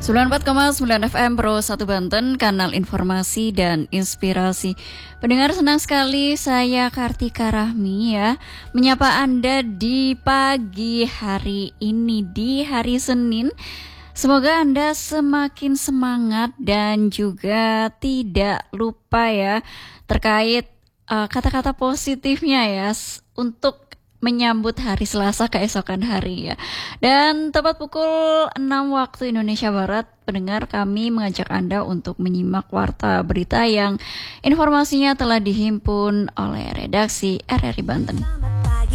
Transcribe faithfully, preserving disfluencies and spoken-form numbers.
sembilan puluh empat koma sembilan F M Pro satu Banten, kanal informasi dan inspirasi. Pendengar, senang sekali saya Kartika Rahmi ya menyapa Anda di pagi hari ini, di hari Senin. Semoga Anda semakin semangat dan juga tidak lupa ya terkait uh, kata-kata positifnya ya s- untuk menyambut hari Selasa keesokan hari ya. Dan tepat pukul enam waktu Indonesia Barat, pendengar, kami mengajak Anda untuk menyimak warta berita yang informasinya telah dihimpun oleh redaksi R R I Banten.